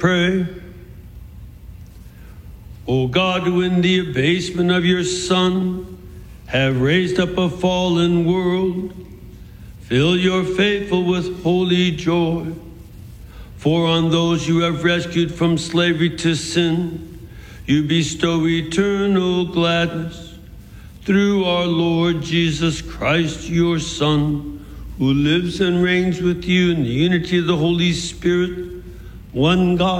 Pray. O God, who in the abasement of your Son have raised up a fallen world, fill your faithful with holy joy. For on those you have rescued from slavery to sin, you bestow eternal gladness. Through our Lord Jesus Christ, your Son, who lives and reigns with you in the unity of the Holy Spirit, one God,